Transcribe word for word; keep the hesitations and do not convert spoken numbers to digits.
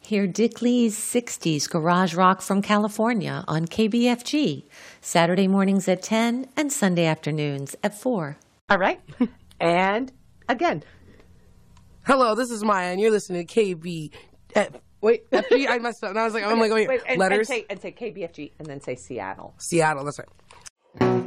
Hear Dick Lee's sixties garage rock from California on K B F G, Saturday mornings at ten and Sunday afternoons at four. All right. And again. Hello, this is Maya, and you're listening to K B. F- wait, F G? I messed up. And I was like, I'm like, wait, wait and, letters? And say, and say K B F G, and then say Seattle. Seattle, that's right.